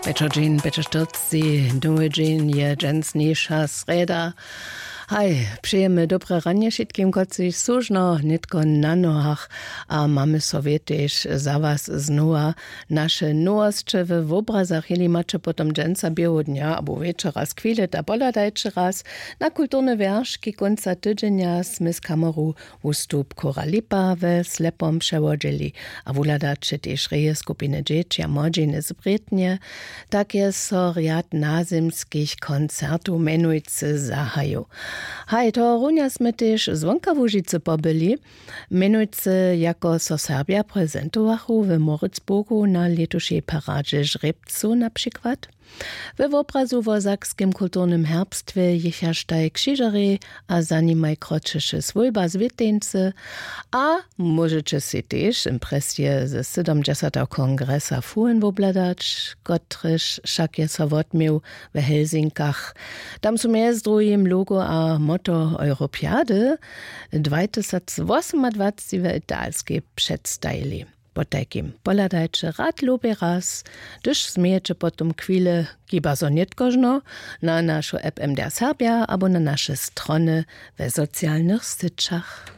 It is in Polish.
Bečo Bečo Stürzi, Dżin je dżensniejsza sreda. Hej, przyjemy dobre ranie wszystkim, koci służno, nitko na nohach, a mamy sobie też za was znowa nasze nowości w obrazach, jeli macie potom dżensa białego dnia, albo wieczora z chwilę, ta poladajcie raz, na kulturne wierszki końca tydzienia sme z kameru ustup Koralipa w slepom przewodzili, a wuladacie też reje skupiny dzieci, a młodziny z Brytnie, tak jest so riad nazimskich koncertów menujcy zahaju. Hej, to runia sme też zwonka w Łużycy pobyli, menujcy jako so Serbia prezentowachu w Moritzburgu na letuszej paradzie Żrebcu na przykład. W obrazu w Sakskim kulturnym herbstwie jechasztaj krzyżery, a za nimaj kroczysze swojba zwieteńcy, a możecie si też impresje ze 70. kongresa fuhren wobladać, kotryż wszak je so wotmił w Helsinkach. Tam są między drugim logo a motto Europiady 2028 w italskiej przedstajli. Po takim poladajcie rad lubię raz, gdyż zmiejecie potom chwilę kiba so nietkożno na naszą app MDR Serbia albo na nasze strony w socjalnych styczach.